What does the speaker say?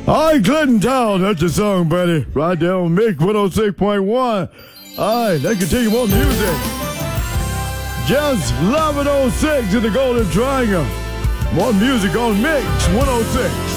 All right, Clinton Town, that's your song, buddy. Right there on Mix 106.1. All right, let's continue more music. Just Love It 06 in the Golden Triangle. More music on Mix 106.